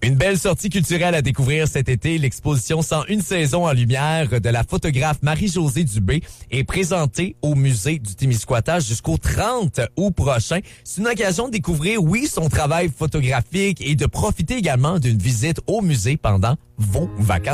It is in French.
Une belle sortie culturelle à découvrir cet été. L'exposition 101 saisons en lumière de la photographe Marie-Josée Dubé est présentée au musée du Témiscouata jusqu'au 30 août prochain. C'est une occasion de découvrir, oui, son travail photographique et de profiter également d'une visite au musée pendant vos vacances.